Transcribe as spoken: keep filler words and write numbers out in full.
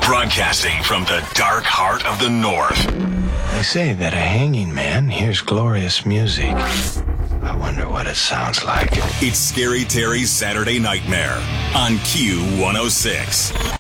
Broadcasting from the dark heart of the North. They say that a hanging man hears glorious music. I wonder what it sounds like. It's Scary Terry's Saturday Nightmare on Q one oh six.